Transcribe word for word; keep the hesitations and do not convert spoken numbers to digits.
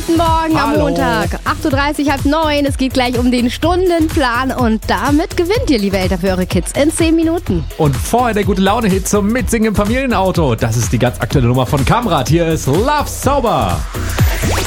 Guten Morgen am Hallo. Montag. acht Uhr dreißig, halb neun. Es geht gleich um den Stundenplan und damit gewinnt ihr, liebe Eltern, für eure Kids in zehn Minuten. Und vorher der Gute-Laune-Hit zum Mitsingen im Familienauto. Das ist die ganz aktuelle Nummer von Kamrat. Hier ist Love Sauber.